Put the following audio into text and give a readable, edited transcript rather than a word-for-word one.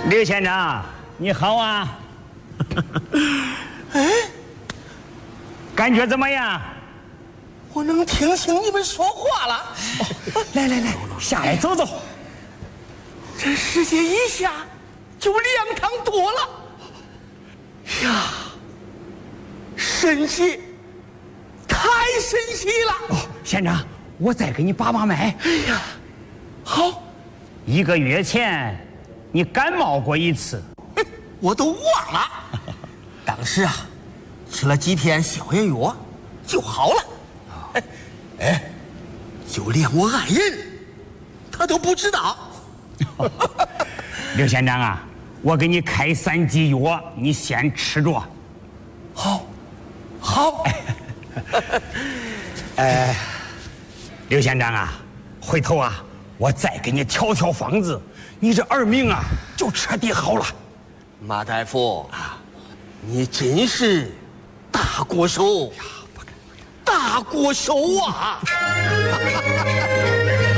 刘县长，你好啊！ 哎， 感觉怎么样？ 我能听清你们说话了。 来，下来走走。 这世界一下就2趟多了。呀，神奇，太神奇了！ 县长，我再给你把脉。 哎呀，好 ，1个月前你感冒过一次， 我都忘了。当时啊，吃了几片消炎药就好了。哎，就连我爱人他都不知道。 刘县长啊，我给你开3剂药，你先吃着。 好。 刘县长啊，回头啊，我再给你调方子，你这耳鸣啊就彻底好了。 马大夫啊，你真是大国手，大国手啊！